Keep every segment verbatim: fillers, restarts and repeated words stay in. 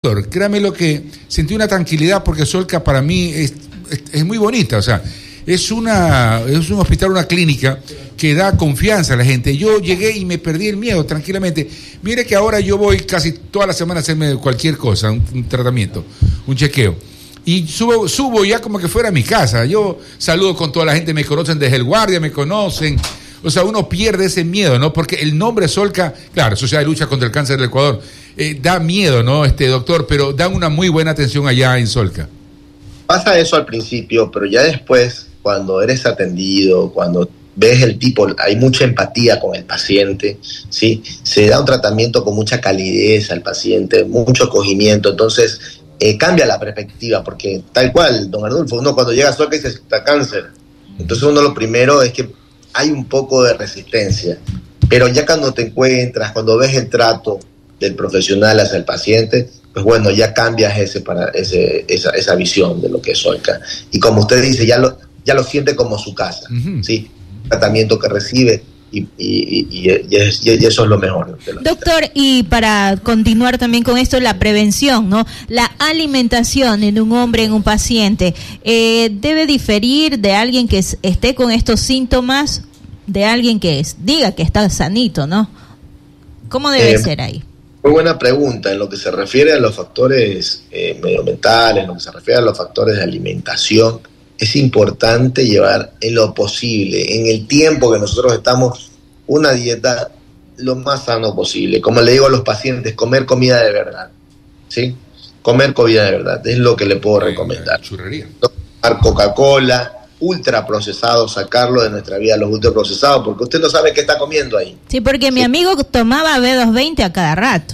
Doctor, créame lo que sentí una tranquilidad porque Solca para mí es, es, es muy bonita, o sea, es una es un hospital, una clínica que da confianza a la gente. Yo llegué y me perdí el miedo tranquilamente. Mire que ahora yo voy casi toda la semana a hacerme cualquier cosa, un, un tratamiento, un chequeo. Y subo, subo ya como que fuera a mi casa. Yo saludo con toda la gente, me conocen desde el guardia, me conocen. O sea, uno pierde ese miedo, ¿no? Porque el nombre Solca, claro, Sociedad de Lucha contra el Cáncer del Ecuador, eh, da miedo, ¿no, este doctor? Pero dan una muy buena atención allá en Solca. Pasa eso al principio, pero ya después, cuando eres atendido, cuando ves el tipo, hay mucha empatía con el paciente, ¿sí? Se da un tratamiento con mucha calidez al paciente, mucho acogimiento, entonces eh, cambia la perspectiva, porque tal cual, don Arnulfo, uno cuando llega a Solca dice, está cáncer. Entonces uno lo primero es que hay un poco de resistencia, pero ya cuando te encuentras, cuando ves el trato del profesional hacia el paciente, pues bueno, ya cambias ese para ese, esa, esa visión de lo que es Solca. Y como usted dice, ya lo, ya lo siente como su casa, uh-huh. ¿Sí? El tratamiento que recibe y, y, y, y, y, es, y eso es lo mejor. Doctor, y para continuar también con esto, la prevención, ¿no? La alimentación en un hombre, en un paciente, eh, ¿debe diferir de alguien que esté con estos síntomas de alguien que es, diga que está sanito, ¿no? ¿Cómo debe eh, ser ahí? Muy buena pregunta. En lo que se refiere a los factores eh, medioambientales, en lo que se refiere a los factores de alimentación, es importante llevar en lo posible, en el tiempo que nosotros estamos, una dieta lo más sano posible. Como le digo a los pacientes, comer comida de verdad, ¿sí? Comer comida de verdad es lo que le puedo recomendar. Churrería. Tomar Coca-Cola, ultraprocesado, sacarlo de nuestra vida, los ultraprocesados, porque usted no sabe qué está comiendo ahí. Sí, porque sí. Mi amigo tomaba B doscientos veinte a cada rato.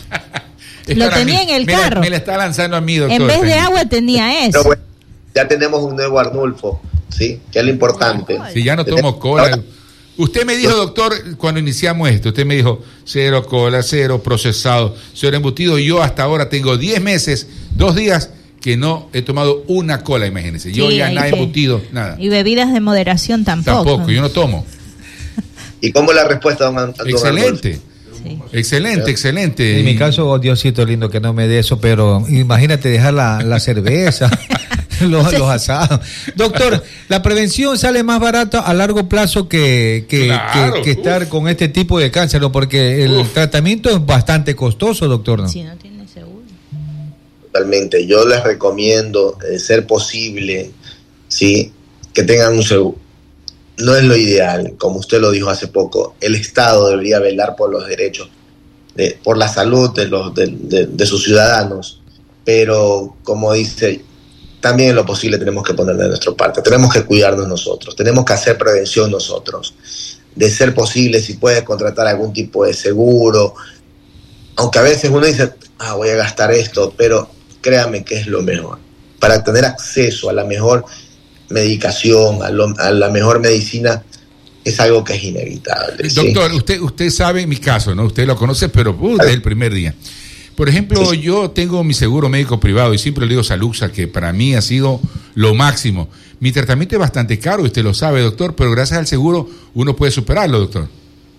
Lo tenía en el me carro. La, me la está lanzando a mí, doctor. En vez de agua tenía eso. Pero bueno, ya tenemos un nuevo Arnulfo, ¿sí? Que es lo importante. Si ya no tomo cola. Usted me dijo, doctor, cuando iniciamos esto, usted me dijo, cero cola, cero procesado, cero embutido. Yo hasta ahora tengo diez meses, dos días, que no he tomado una cola, imagínense. Yo sí, ya nada que, embutido, nada. Y bebidas de moderación tampoco. Tampoco, yo no tomo. ¿Y cómo es la respuesta, don Arnulfo? Excelente. Sí. Excelente, excelente. En mi caso, Diosito lindo que no me dé eso, pero imagínate dejar la, la cerveza, los, los asados. Doctor, la prevención sale más barata a largo plazo que, que, claro, que, que estar con este tipo de cáncer, ¿no? Porque el uf. tratamiento es bastante costoso, doctor, ¿no? Si no tiene seguro. Totalmente. Yo les recomiendo, de ser posible, ¿sí? Que tengan un seguro. No es lo ideal, como usted lo dijo hace poco. El Estado debería velar por los derechos, de, por la salud de, los, de, de, de sus ciudadanos, pero como dice, también en lo posible tenemos que poner de nuestra parte, tenemos que cuidarnos nosotros, tenemos que hacer prevención nosotros, de ser posible, si puede contratar algún tipo de seguro, aunque a veces uno dice, ah, voy a gastar esto, pero créame que es lo mejor, para tener acceso a la mejor medicación, a, lo, a la mejor medicina, es algo que es inevitable. Doctor, ¿sí? usted usted sabe mi caso, ¿no? Usted lo conoce, pero uh, desde el primer día. Por ejemplo, sí. Yo tengo mi seguro médico privado y siempre le digo Saluxa, que para mí ha sido lo máximo. Mi tratamiento es bastante caro, usted lo sabe, doctor, pero gracias al seguro uno puede superarlo, doctor.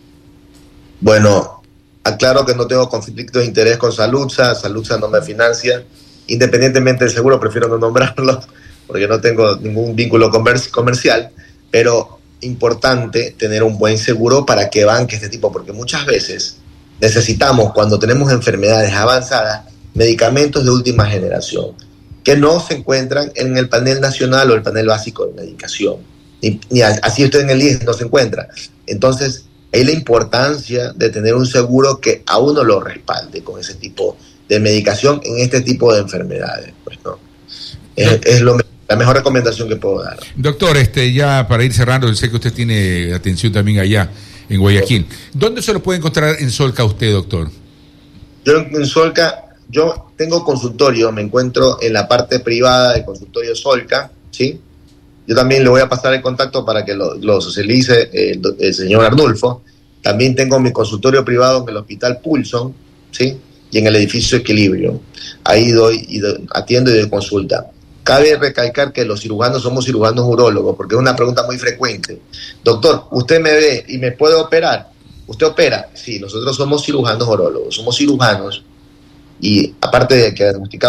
Bueno, aclaro que no tengo conflicto de interés con Saluxa, Saluxa no me financia, independientemente del seguro, prefiero no nombrarlo, porque no tengo ningún vínculo comer- comercial, pero importante tener un buen seguro para que banque este tipo, porque muchas veces necesitamos, cuando tenemos enfermedades avanzadas, medicamentos de última generación, que no se encuentran en el panel nacional o el panel básico de medicación, ni, ni así usted en el I E S no se encuentra. Entonces, hay la importancia de tener un seguro que a uno lo respalde con ese tipo de medicación en este tipo de enfermedades, pues no. Es, es lo la mejor recomendación que puedo dar. Doctor, este ya para ir cerrando, sé que usted tiene atención también allá en Guayaquil. ¿Dónde se lo puede encontrar en Solca usted, doctor? Yo en Solca, yo tengo consultorio, me encuentro en la parte privada del consultorio Solca, ¿sí? Yo también le voy a pasar el contacto para que lo, lo socialice el, el señor Arnulfo. También tengo mi consultorio privado en el Hospital Pulson, ¿sí? Y en el edificio Equilibrio. Ahí doy, y doy atiendo y doy consulta. Cabe recalcar que los cirujanos somos cirujanos urólogos, porque es una pregunta muy frecuente. Doctor, ¿usted me ve y me puede operar? ¿Usted opera? Sí, nosotros somos cirujanos urólogos, somos cirujanos y aparte de que diagnosticamos